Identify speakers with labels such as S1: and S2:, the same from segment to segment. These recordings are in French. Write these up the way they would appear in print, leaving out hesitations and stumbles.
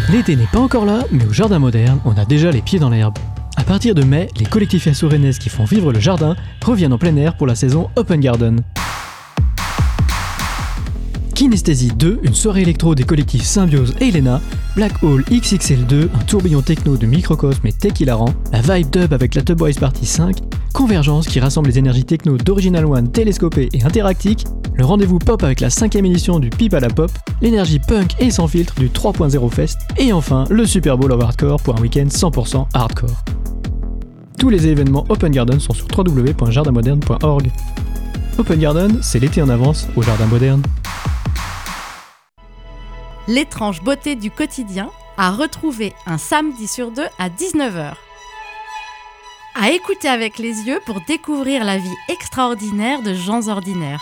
S1: L'été n'est pas encore là, mais au Jardin Moderne, on a déjà les pieds dans l'herbe. À partir de mai, les collectifs assourennaises qui font vivre le jardin reviennent en plein air pour la saison Open Garden. Kinesthésie 2, une soirée électro des collectifs Symbiose et Elena, Black Hole XXL2, un tourbillon techno de Microcosme et Tech Hilarant, la Vibe Dub avec la Tubwise Party 5, Convergence qui rassemble les énergies techno d'Original One, Télescopé et Interactique, le rendez-vous pop avec la 5ème édition du Pipe à la Pop, l'énergie punk et sans filtre du 3.0 Fest, et enfin le Super Bowl of Hardcore pour un week-end 100% hardcore. Tous les événements Open Garden sont sur www.jardinmoderne.org. Open Garden, c'est l'été en avance au Jardin Moderne.
S2: L'étrange beauté du quotidien à retrouver un samedi sur 2 à 19h. À écouter avec les yeux pour découvrir la vie extraordinaire de gens ordinaires.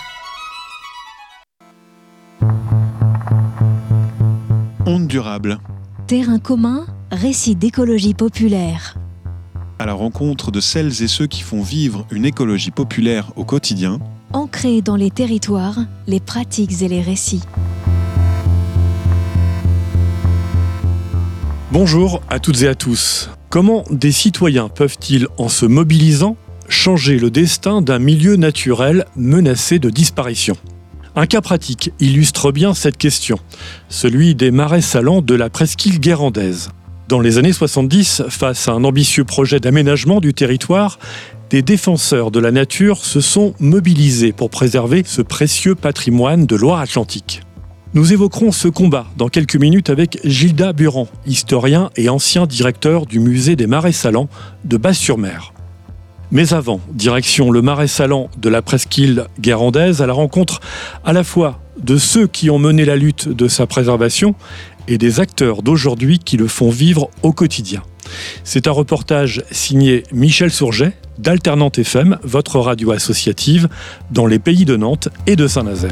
S3: Ondes durables.
S4: Terrain commun, récit d'écologie populaire.
S3: À la rencontre de celles et ceux qui font vivre une écologie populaire au quotidien.
S4: Ancrés dans les territoires, les pratiques et les récits.
S5: Bonjour à toutes et à tous. Comment des citoyens peuvent-ils, en se mobilisant, changer le destin d'un milieu naturel menacé de disparition ? Un cas pratique illustre bien cette question, celui des marais salants de la presqu'île guérandaise. Dans les années 70, face à un ambitieux projet d'aménagement du territoire, des défenseurs de la nature se sont mobilisés pour préserver ce précieux patrimoine de Loire-Atlantique. Nous évoquerons ce combat dans quelques minutes avec Gilda Buran, historien et ancien directeur du musée des Marais Salants de Bas-sur-Mer. Mais avant, direction le Marais Salant de la presqu'île guérandaise à la rencontre à la fois de ceux qui ont mené la lutte de sa préservation et des acteurs d'aujourd'hui qui le font vivre au quotidien. C'est un reportage signé Michel Sourget d'Alternante FM, votre radio associative, dans les pays de Nantes et de Saint-Nazaire.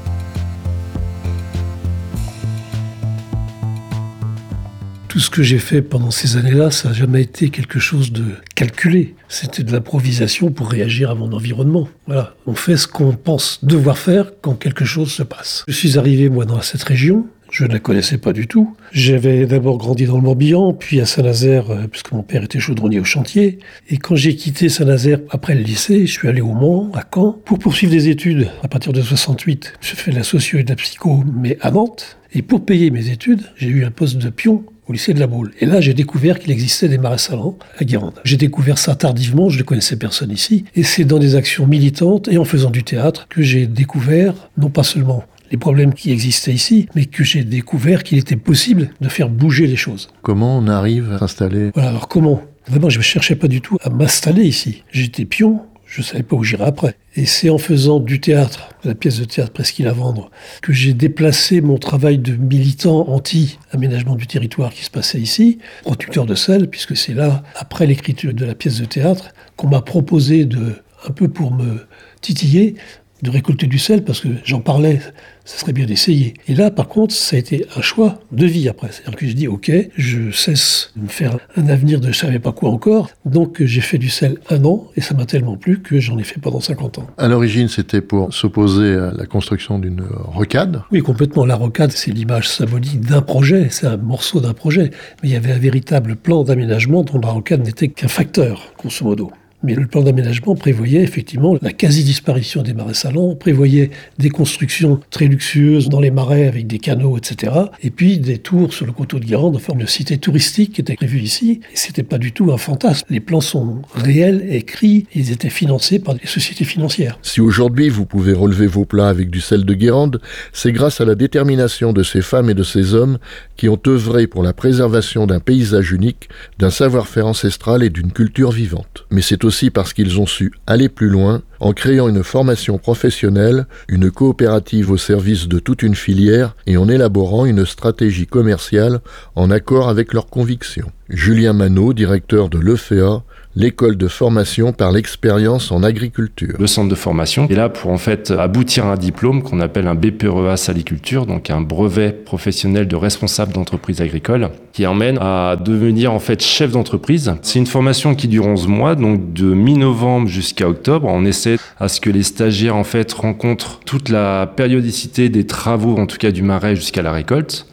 S6: Tout ce que j'ai fait pendant ces années-là, ça n'a jamais été quelque chose de calculé. C'était de l'improvisation pour réagir à mon environnement. Voilà, on fait ce qu'on pense devoir faire quand quelque chose se passe. Je suis arrivé, moi, dans cette région. Je ne la connaissais pas du tout. J'avais d'abord grandi dans le Morbihan, puis à Saint-Nazaire, puisque mon père était chaudronnier au chantier. Et quand j'ai quitté Saint-Nazaire après le lycée, je suis allé au Mans, à Caen, pour poursuivre des études. À partir de 68, je fais de la socio et de la psycho, mais à Nantes. Et pour payer mes études, j'ai eu un poste de pion au lycée de la Baule. Et là, j'ai découvert qu'il existait des marais salants à Guérande. J'ai découvert ça tardivement, je ne connaissais personne ici. Et c'est dans des actions militantes et en faisant du théâtre que j'ai découvert, non pas seulement les problèmes qui existaient ici, mais que j'ai découvert qu'il était possible de faire bouger les choses.
S7: Comment on arrive à s'installer ?
S6: Voilà, alors comment ? D'abord, je ne cherchais pas du tout à m'installer ici. J'étais pion, je ne savais pas où j'irais après. Et c'est en faisant du théâtre, la pièce de théâtre Presqu'île à vendre, que j'ai déplacé mon travail de militant anti-aménagement du territoire qui se passait ici, producteur de sel, puisque c'est là, après l'écriture de la pièce de théâtre, qu'on m'a proposé un peu pour me titiller, de récolter du sel, parce que j'en parlais, ça serait bien d'essayer. Et là, par contre, ça a été un choix de vie après. C'est-à-dire que j'ai dit, ok, je cesse de me faire un avenir de je ne savais pas quoi encore. Donc j'ai fait du sel 1 an, et ça m'a tellement plu que j'en ai fait pendant 50 ans.
S7: À l'origine, c'était pour s'opposer à la construction d'une rocade ?
S6: Oui, complètement. La rocade, c'est l'image symbolique d'un projet, c'est un morceau d'un projet. Mais il y avait un véritable plan d'aménagement dont la rocade n'était qu'un facteur, grosso modo. Mais le plan d'aménagement prévoyait effectivement la quasi-disparition des marais salants, prévoyait des constructions très luxueuses dans les marais avec des canaux, etc. Et puis des tours sur le coteau de Guérande en forme de cité touristique qui était prévue ici. Et c'était pas du tout un fantasme. Les plans sont réels, écrits, ils étaient financés par des sociétés financières.
S7: Si aujourd'hui vous pouvez relever vos plats avec du sel de Guérande, c'est grâce à la détermination de ces femmes et de ces hommes qui ont œuvré pour la préservation d'un paysage unique, d'un savoir-faire ancestral et d'une culture vivante. Mais c'est aussi parce qu'ils ont su aller plus loin en créant une formation professionnelle, une coopérative au service de toute une filière et en élaborant une stratégie commerciale en accord avec leurs convictions. Julien Manot, directeur de l'EFEA, l'école de formation par l'expérience en agriculture.
S8: Le centre de formation est là pour en fait aboutir à un diplôme qu'on appelle un BPREA saliculture, donc un brevet professionnel de responsable d'entreprise agricole, qui emmène à devenir en fait chef d'entreprise. C'est une formation qui dure 11 mois, donc de mi-novembre jusqu'à octobre. On essaie à ce que les stagiaires en fait rencontrent toute la périodicité des travaux, en tout cas du marais jusqu'à la récolte.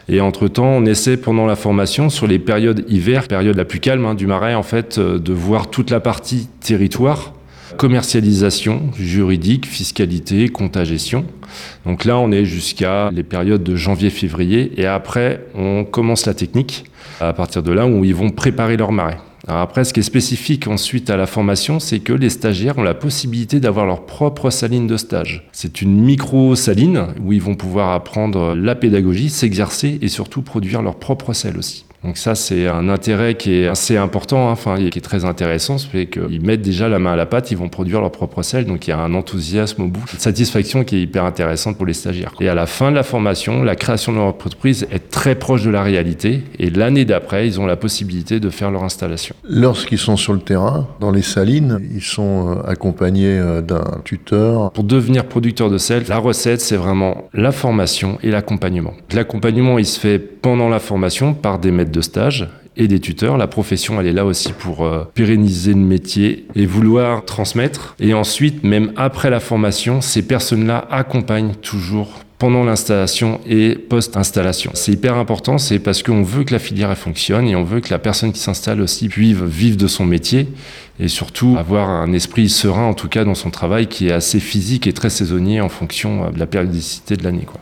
S8: Et entre-temps, on essaie pendant la formation, sur les périodes hiver, période la plus calme du Marais, en fait, de voir toute la partie territoire, commercialisation, juridique, fiscalité, compta gestion. Donc là, on est jusqu'à les périodes de janvier-février. Et après, on commence la technique, à partir de là où ils vont préparer leur marais. Alors après, ce qui est spécifique ensuite à la formation, c'est que les stagiaires ont la possibilité d'avoir leur propre saline de stage. C'est une micro-saline où ils vont pouvoir apprendre la pédagogie, s'exercer et surtout produire leur propre sel aussi. Donc ça, c'est un intérêt qui est assez important, qui est très intéressant, c'est qu'ils mettent déjà la main à la pâte, ils vont produire leur propre sel, donc il y a un enthousiasme au bout, une satisfaction qui est hyper intéressante pour les stagiaires. Et à la fin de la formation, la création de leur entreprise est très proche de la réalité, et l'année d'après, ils ont la possibilité de faire leur installation.
S7: Lorsqu'ils sont sur le terrain, dans les salines, ils sont accompagnés d'un tuteur.
S8: Pour devenir producteur de sel, la recette, c'est vraiment la formation et l'accompagnement. L'accompagnement, il se fait pendant la formation par des maîtres de stage et des tuteurs. La profession, elle est là aussi pour pérenniser le métier et vouloir transmettre. Et ensuite, même après la formation, ces personnes-là accompagnent toujours pendant l'installation et post-installation. C'est hyper important, c'est parce qu'on veut que la filière elle fonctionne et on veut que la personne qui s'installe aussi puisse vivre de son métier et surtout avoir un esprit serein, en tout cas dans son travail, qui est assez physique et très saisonnier en fonction de la périodicité de l'année, quoi.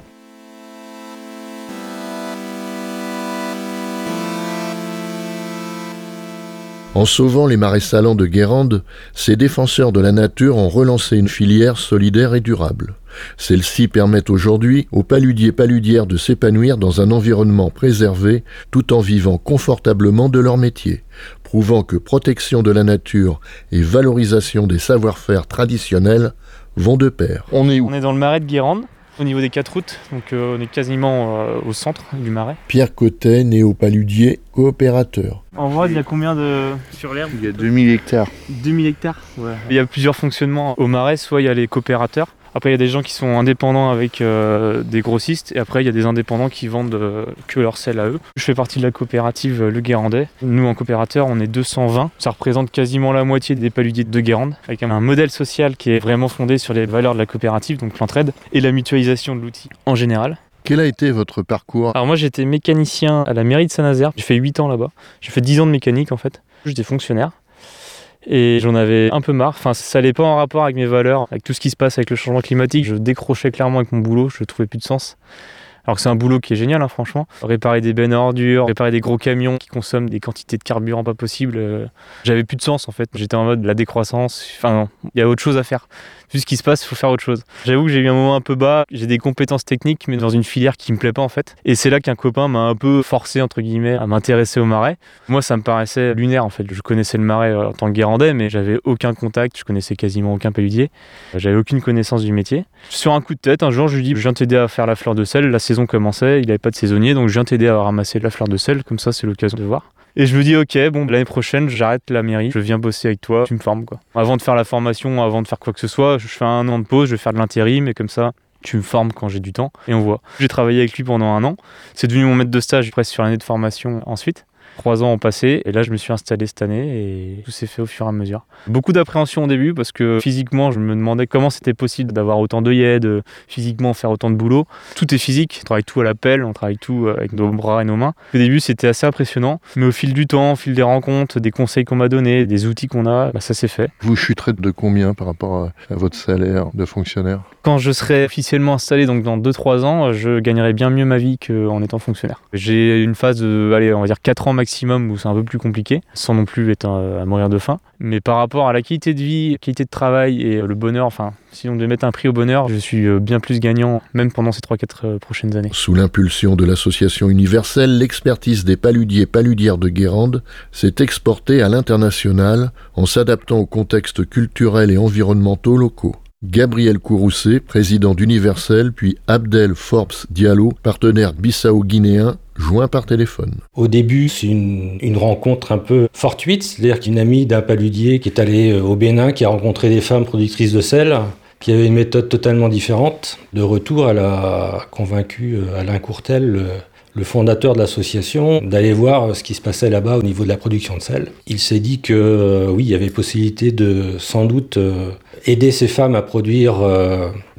S7: En sauvant les marais salants de Guérande, ces défenseurs de la nature ont relancé une filière solidaire et durable. Celle-ci permet aujourd'hui aux paludiers-paludières de s'épanouir dans un environnement préservé tout en vivant confortablement de leur métier, prouvant que protection de la nature et valorisation des savoir-faire traditionnels vont de pair.
S9: On est où ? On est dans le marais de Guérande, au niveau des 4 routes, donc on est quasiment au centre du marais.
S7: Pierre Cotet, néo-paludier, coopérateur.
S9: En vrai, il y a combien de... sur l'herbe ?
S10: Il y a 2000 hectares.
S9: 2000 hectares, ouais. Il y a plusieurs fonctionnements au marais, soit il y a les coopérateurs. Après, il y a des gens qui sont indépendants avec des grossistes. Et après, il y a des indépendants qui vendent que leur sel à eux. Je fais partie de la coopérative Le Guérandais. Nous, en coopérateur, on est 220. Ça représente quasiment la moitié des paludiers de Guérande. Avec un modèle social qui est vraiment fondé sur les valeurs de la coopérative, donc l'entraide, et la mutualisation de l'outil en général.
S7: Quel a été votre parcours ?
S9: Alors moi, j'étais mécanicien à la mairie de Saint-Nazaire. J'ai fait 8 ans là-bas. J'ai fait 10 ans de mécanique, en fait. J'étais fonctionnaire. Et j'en avais un peu marre, ça allait pas en rapport avec mes valeurs, avec tout ce qui se passe avec le changement climatique. Je décrochais clairement avec mon boulot, je trouvais plus de sens. Alors que c'est un boulot qui est génial, franchement. Réparer des bennes à ordures, réparer des gros camions qui consomment des quantités de carburant pas possibles. J'avais plus de sens en fait. J'étais en mode la décroissance, il y a autre chose à faire. Vu ce qui se passe, il faut faire autre chose. J'avoue que j'ai eu un moment un peu bas, j'ai des compétences techniques, mais dans une filière qui me plaît pas en fait. Et c'est là qu'un copain m'a un peu forcé, entre guillemets, à m'intéresser au marais. Moi, ça me paraissait lunaire en fait. Je connaissais le marais en tant que guérandais, mais j'avais aucun contact, je connaissais quasiment aucun paludier. J'avais aucune connaissance du métier. Sur un coup de tête, un jour, je lui dis, je viens t'aider à faire la fleur de sel. La saison commençait, il n'avait pas de saisonnier, donc je viens t'aider à ramasser la fleur de sel, comme ça c'est l'occasion de voir. Et je me dis ok, bon, l'année prochaine j'arrête la mairie, je viens bosser avec toi, tu me formes quoi. Avant de faire la formation, avant de faire quoi que ce soit, je fais 1 an de pause, je vais faire de l'intérim et comme ça tu me formes quand j'ai du temps et on voit. J'ai travaillé avec lui pendant 1 an, c'est devenu mon maître de stage presque sur l'année de formation ensuite. 3 ans ont passé et là je me suis installé cette année et tout s'est fait au fur et à mesure. Beaucoup d'appréhension au début parce que physiquement je me demandais comment c'était possible d'avoir autant d'œillets, de physiquement faire autant de boulot. Tout est physique, on travaille tout à la pelle, on travaille tout avec nos bras et nos mains. Au début c'était assez impressionnant, mais au fil du temps, au fil des rencontres, des conseils qu'on m'a donnés, des outils qu'on a, ça s'est fait.
S7: Vous chuterez de combien par rapport à votre salaire de fonctionnaire ?
S9: Quand je serai officiellement installé, donc dans 2-3 ans, je gagnerai bien mieux ma vie qu'en étant fonctionnaire. J'ai une phase de, on va dire 4 ans maximum où c'est un peu plus compliqué, sans non plus être à mourir de faim. Mais par rapport à la qualité de vie, qualité de travail et le bonheur, si on devait mettre un prix au bonheur, je suis bien plus gagnant, même pendant ces 3-4 prochaines années.
S7: Sous l'impulsion de l'association universelle, l'expertise des paludiers-paludières de Guérande s'est exportée à l'international en s'adaptant aux contextes culturels et environnementaux locaux. Gabriel Kourousset, président d'Universel, puis Abdel Forbes Diallo, partenaire bissau-guinéen, joint par téléphone.
S11: Au début, c'est une rencontre un peu fortuite, c'est-à-dire qu'une amie d'un paludier qui est allée au Bénin, qui a rencontré des femmes productrices de sel, qui avaient une méthode totalement différente. De retour, elle a convaincu Alain Courtel, le fondateur de l'association, d'aller voir ce qui se passait là-bas au niveau de la production de sel. Il s'est dit que oui, il y avait possibilité de sans doute aider ces femmes à produire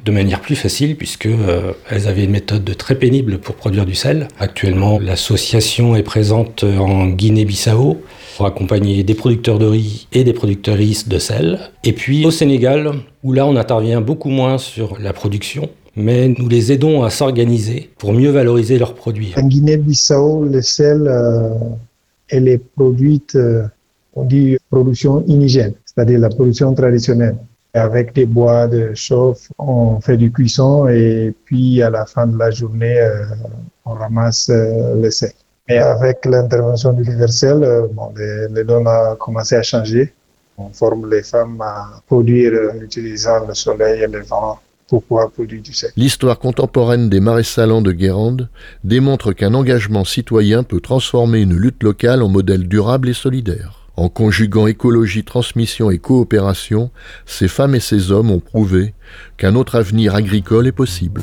S11: de manière plus facile puisque elles avaient une méthode très pénible pour produire du sel. Actuellement, l'association est présente en Guinée-Bissau pour accompagner des producteurs de riz et des productrices de sel. Et puis au Sénégal, où là on intervient beaucoup moins sur la production, mais nous les aidons à s'organiser pour mieux valoriser leurs produits.
S10: En Guinée-Bissau, le sel, elle est produite, on dit production indigène, c'est-à-dire la production traditionnelle. Avec des bois de chauffe, on fait du cuisson et puis à la fin de la journée, on ramasse le sel. Et avec l'intervention universelle, les données ont commencé à changer. On forme les femmes à produire en utilisant le soleil et le vent pour pouvoir produire du sel.
S7: L'histoire contemporaine des marais salants de Guérande démontre qu'un engagement citoyen peut transformer une lutte locale en modèle durable et solidaire. En conjuguant écologie, transmission et coopération, ces femmes et ces hommes ont prouvé qu'un autre avenir agricole est possible.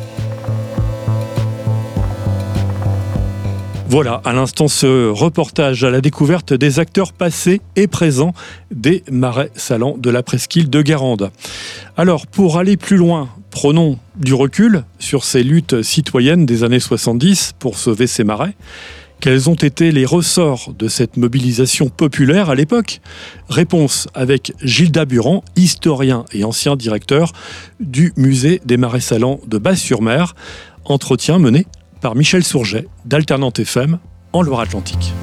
S5: Voilà, à l'instant, ce reportage à la découverte des acteurs passés et présents des marais salants de la presqu'île de Guérande. Alors, pour aller plus loin, prenons du recul sur ces luttes citoyennes des années 70 pour sauver ces marais. Quels ont été les ressorts de cette mobilisation populaire à l'époque ? Réponse avec Gilles Daburan, historien et ancien directeur du musée des marais salants de Basse-sur-Mer. Entretien mené par Michel Sourget d'Alternante FM en Loire-Atlantique.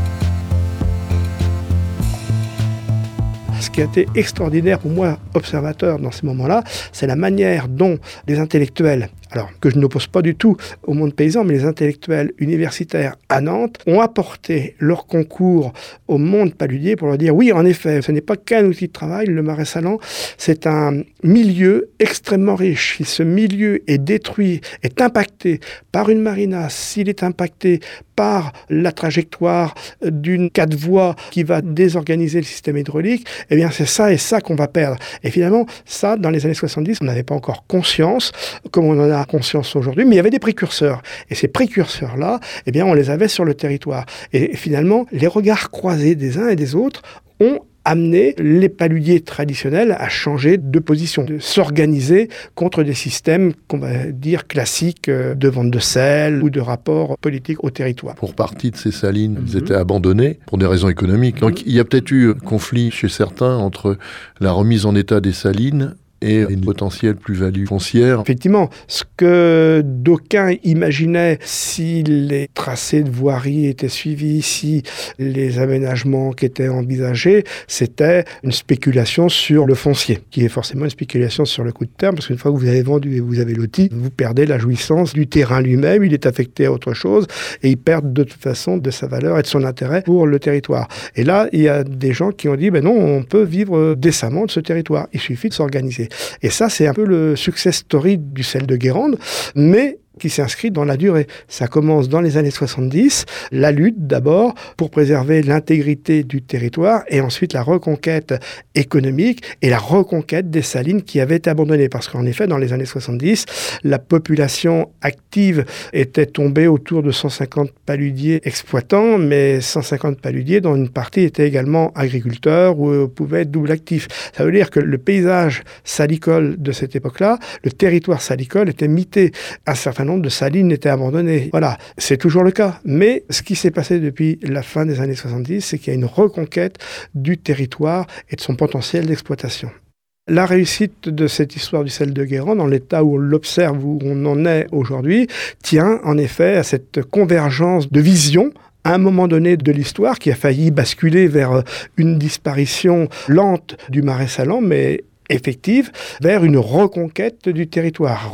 S12: Ce qui a été extraordinaire pour moi, observateur dans ces moments-là, c'est la manière dont les intellectuels, alors que je n'oppose pas du tout au monde paysan, mais les intellectuels universitaires à Nantes ont apporté leur concours au monde paludier pour leur dire oui, en effet, ce n'est pas qu'un outil de travail, le marais salant, c'est un milieu extrêmement riche. Si ce milieu est détruit, est impacté par une marina, s'il est impacté par la trajectoire d'une 4 voies qui va désorganiser le système hydraulique, eh bien c'est ça et ça qu'on va perdre. Et finalement, ça, dans les années 70, on n'avait pas encore conscience, comme on en a conscience aujourd'hui, mais il y avait des précurseurs. Et ces précurseurs-là, eh bien on les avait sur le territoire. Et finalement, les regards croisés des uns et des autres ont amené les paludiers traditionnels à changer de position, de s'organiser contre des systèmes qu'on va dire classiques de vente de sel ou de rapport politique au territoire.
S7: Pour partie de ces salines, elles étaient abandonnées pour des raisons économiques. Donc il y a peut-être eu conflit chez certains entre la remise en état des salines et une potentielle plus-value foncière.
S12: Effectivement, ce que d'aucuns imaginaient si les tracés de voirie étaient suivis, si les aménagements qui étaient envisagés, c'était une spéculation sur le foncier, qui est forcément une spéculation sur le coût de terme, parce qu'une fois que vous avez vendu et vous avez loti, vous perdez la jouissance du terrain lui-même, il est affecté à autre chose, et il perd de toute façon de sa valeur et de son intérêt pour le territoire. Et là, il y a des gens qui ont dit, non, on peut vivre décemment de ce territoire, il suffit de s'organiser. Et ça, c'est un peu le success story du sel de Guérande, mais qui s'inscrit dans la durée. Ça commence dans les années 70, la lutte d'abord pour préserver l'intégrité du territoire et ensuite la reconquête économique et la reconquête des salines qui avaient été abandonnées. Parce qu'en effet, dans les années 70, la population active était tombée autour de 150 paludiers exploitants, mais 150 paludiers dont une partie était également agriculteurs ou pouvaient être double actifs. Ça veut dire que le paysage salicole de cette époque-là, le territoire salicole était mité. Un certain nombre de salines étaient abandonnées. Voilà, c'est toujours le cas. Mais ce qui s'est passé depuis la fin des années 70, c'est qu'il y a une reconquête du territoire et de son potentiel d'exploitation. La réussite de cette histoire du sel de Guérande, dans l'état où on l'observe, où on en est aujourd'hui, tient en effet à cette convergence de visions à un moment donné de l'histoire qui a failli basculer vers une disparition lente du marais salant, mais effective, vers une reconquête du territoire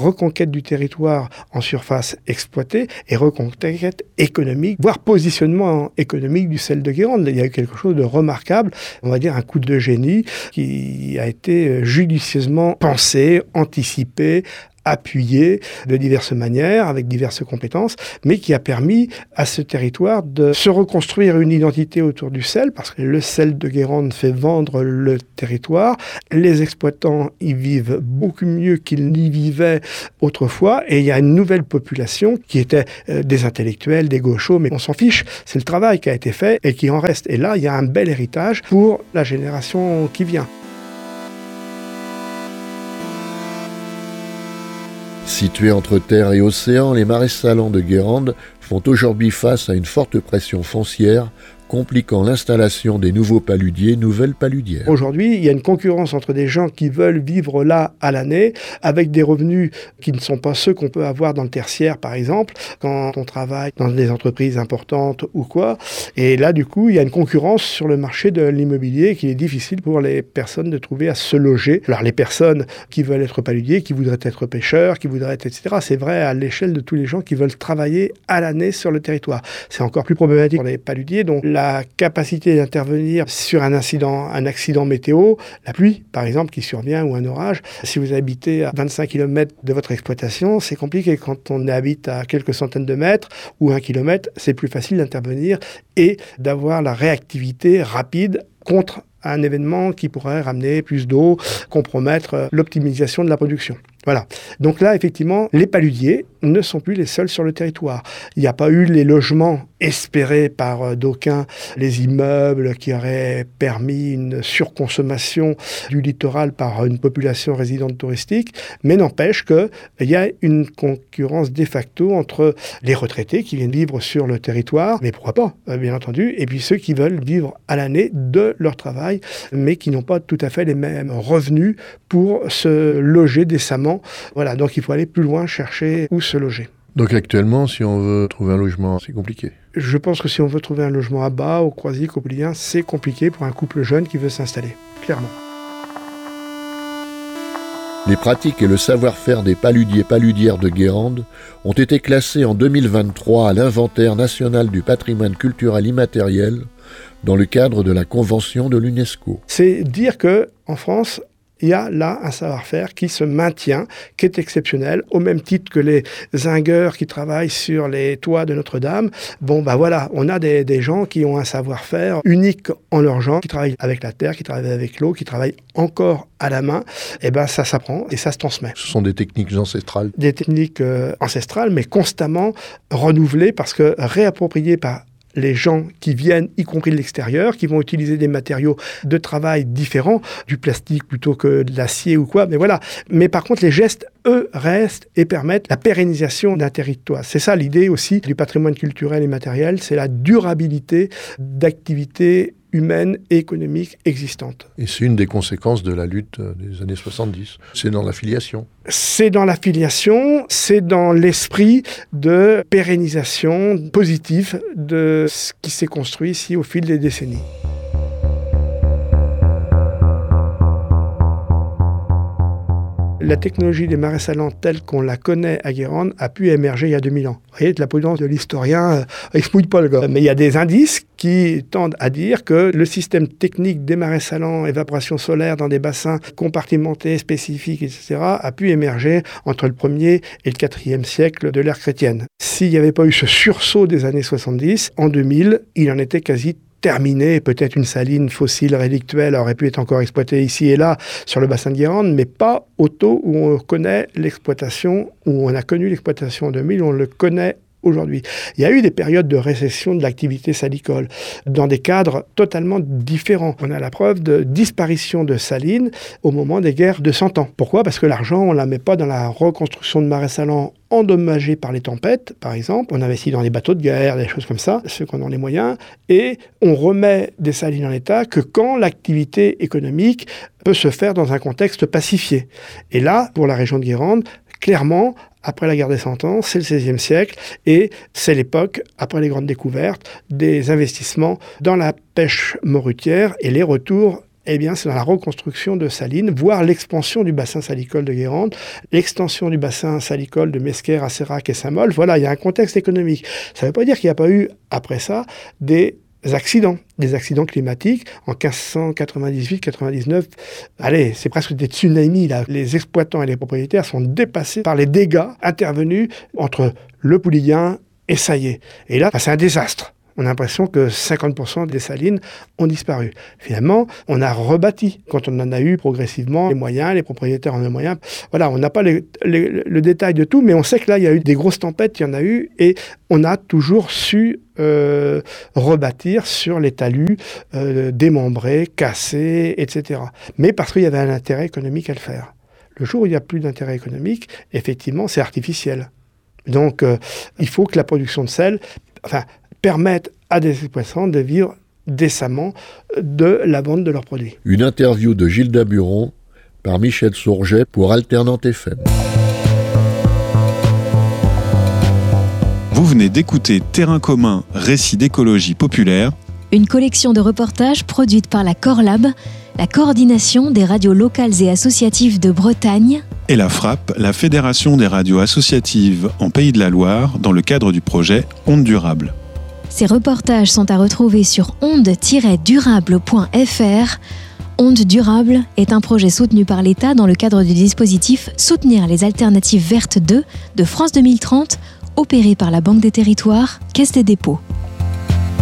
S12: en surface exploitée et reconquête économique, voire positionnement économique du sel de Guérande. Il y a eu quelque chose de remarquable, on va dire un coup de génie qui a été judicieusement pensé, anticipé, appuyé de diverses manières, avec diverses compétences, mais qui a permis à ce territoire de se reconstruire une identité autour du sel, parce que le sel de Guérande fait vendre le territoire. Les exploitants y vivent beaucoup mieux qu'ils n'y vivaient autrefois, et il y a une nouvelle population qui était des intellectuels, des gauchos, mais on s'en fiche, c'est le travail qui a été fait et qui en reste. Et là, il y a un bel héritage pour la génération qui vient.
S7: Situés entre terre et océan, les marais salants de Guérande font aujourd'hui face à une forte pression foncière, compliquant l'installation des nouveaux paludiers, nouvelles paludières.
S12: Aujourd'hui, il y a une concurrence entre des gens qui veulent vivre là à l'année, avec des revenus qui ne sont pas ceux qu'on peut avoir dans le tertiaire, par exemple, quand on travaille dans des entreprises importantes ou quoi. Et là, du coup, il y a une concurrence sur le marché de l'immobilier qu'il est difficile pour les personnes de trouver à se loger. Alors, les personnes qui veulent être paludiers, qui voudraient être pêcheurs, qui voudraient être, etc., c'est vrai à l'échelle de tous les gens qui veulent travailler à l'année sur le territoire. C'est encore plus problématique pour les paludiers, dont la capacité d'intervenir sur un accident météo, la pluie par exemple qui survient ou un orage. Si vous habitez à 25 km de votre exploitation, c'est compliqué. Quand on habite à quelques centaines de mètres ou 1 kilomètre, c'est plus facile d'intervenir et d'avoir la réactivité rapide contre un événement qui pourrait ramener plus d'eau, compromettre l'optimisation de la production. Voilà. Donc là, effectivement, les paludiers ne sont plus les seuls sur le territoire. Il n'y a pas eu les logements espérés par d'aucuns, les immeubles qui auraient permis une surconsommation du littoral par une population résidente touristique, mais n'empêche qu'il y a une concurrence de facto entre les retraités qui viennent vivre sur le territoire, mais pourquoi pas, bien entendu, et puis ceux qui veulent vivre à l'année de leur travail, mais qui n'ont pas tout à fait les mêmes revenus pour se loger décemment. Voilà, donc il faut aller plus loin chercher où se loger.
S7: Donc actuellement, si on veut trouver un logement, c'est compliqué.
S12: Je pense que si on veut trouver un logement à Bas, au Croisic, au Poulien, c'est compliqué pour un couple jeune qui veut s'installer, clairement.
S7: Les pratiques et le savoir-faire des paludiers-paludières de Guérande ont été classés en 2023 à l'inventaire national du patrimoine culturel immatériel dans le cadre de la Convention de l'UNESCO.
S12: C'est dire qu'en France, il y a là un savoir-faire qui se maintient, qui est exceptionnel, au même titre que les zingueurs qui travaillent sur les toits de Notre-Dame. Bon, bah voilà, on a des gens qui ont un savoir-faire unique en leur genre, qui travaillent avec la terre, qui travaillent avec l'eau, qui travaillent encore à la main. Et ben ça s'apprend et ça se transmet.
S7: Ce sont des techniques ancestrales.
S12: Des techniques ancestrales, mais constamment renouvelées parce que réappropriées par les gens qui viennent, y compris de l'extérieur, qui vont utiliser des matériaux de travail différents, du plastique plutôt que de l'acier ou quoi, mais voilà. Mais par contre, les gestes, eux, restent et permettent la pérennisation d'un territoire. C'est ça l'idée aussi du patrimoine culturel et matériel, c'est la durabilité d'activités humaine et économique existante.
S7: Et c'est une des conséquences de la lutte des années 70. C'est dans l'affiliation.
S12: C'est dans l'affiliation, c'est dans l'esprit de pérennisation positive de ce qui s'est construit ici au fil des décennies. La technologie des marais salants telle qu'on la connaît à Guérande a pu émerger il y a 2000 ans. Vous voyez, de la prudence de l'historien, il se mouille pas le gars. Mais il y a des indices qui tendent à dire que le système technique des marais salants, évaporation solaire dans des bassins compartimentés, spécifiques, etc., a pu émerger entre le 1er et le 4e siècle de l'ère chrétienne. S'il n'y avait pas eu ce sursaut des années 70, en 2000, il en était quasi terminé. Peut-être une saline fossile rélictuelle aurait pu être encore exploitée ici et là sur le bassin de Guérande, mais pas au taux où on connaît l'exploitation, où on a connu l'exploitation en 2000, on le connaît aujourd'hui. Il y a eu des périodes de récession de l'activité salicole dans des cadres totalement différents. On a la preuve de disparition de salines au moment des guerres de 100 ans. Pourquoi ? Parce que l'argent, on ne la met pas dans la reconstruction de marais salants endommagés par les tempêtes, par exemple. On investit dans des bateaux de guerre, des choses comme ça, ceux qui en ont les moyens, et on remet des salines en état que quand l'activité économique peut se faire dans un contexte pacifié. Et là, pour la région de Guérande, clairement, après la guerre des 100 ans, c'est le XVIe siècle et c'est l'époque, après les grandes découvertes, des investissements dans la pêche morutière et les retours, eh bien, c'est dans la reconstruction de salines, voire l'expansion du bassin salicole de Guérande, l'extension du bassin salicole de Mesquer, Asserac et Saint-Mol. Voilà, il y a un contexte économique. Ça ne veut pas dire qu'il n'y a pas eu, après ça, des accidents climatiques. En 1598-99, allez, c'est presque des tsunamis, là. Les exploitants et les propriétaires sont dépassés par les dégâts intervenus entre le Pouliguen et Saillé. Et là, c'est un désastre. On a l'impression que 50% des salines ont disparu. Finalement, on a rebâti quand on en a eu progressivement les moyens, les propriétaires en ont les moyens. Voilà, on n'a pas le détail de tout, mais on sait que là, il y a eu des grosses tempêtes, il y en a eu, et on a toujours su rebâtir sur les talus démembrés, cassés, etc. Mais parce qu'il y avait un intérêt économique à le faire. Le jour où il n'y a plus d'intérêt économique, effectivement, c'est artificiel. Donc, il faut que la production de sel permette à des exploitants de vivre décemment de la vente de leurs produits.
S7: Une interview de Gilles Daburon par Michel Sourget pour Alternante FM.
S3: Vous venez d'écouter Terrain commun, récit d'écologie populaire.
S4: Une collection de reportages produite par la Corlab, la coordination des radios locales et associatives de Bretagne,
S3: Et la FRAP, la Fédération des radios associatives en Pays de la Loire, dans le cadre du projet Ondes durables.
S4: Ces reportages sont à retrouver sur ondes-durable.fr. Ondes durables est un projet soutenu par l'État dans le cadre du dispositif Soutenir les alternatives vertes 2 de France 2030, opéré par la Banque des Territoires, Caisse des dépôts.